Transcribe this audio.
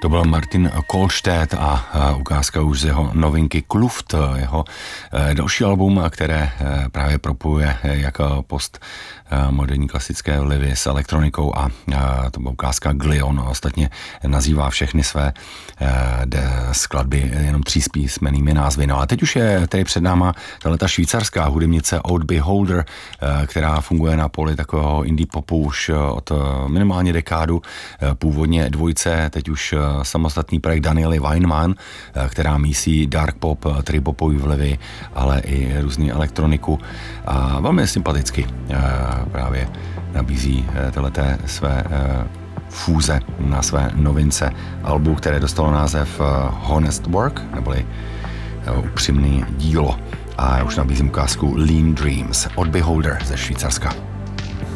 To byl Martin Kohlstedt a ukázka už z jeho novinky Kluft, jeho další album, které právě propojuje jak postmoderní klasické vlivy s elektronikou a to byla ukázka Glion. Ostatně nazývá všechny své skladby jenom třípísmennými názvy. No a teď už je tady před náma ta švýcarská hudebnice Oud Beholder, která funguje na poli takového indie popu už od minimálně dekádu. Původně dvojce, teď už samostatný projekt Daniely Weinman, která mísí dark pop, tripopový vlivy, ale i různý elektroniku a velmi sympaticky právě nabízí téhleté své fúze na své novince albu, které dostalo název Honest Work, neboli upřímný dílo. A já už nabízím ukázku Lean Dreams od Beholder ze Švýcarska.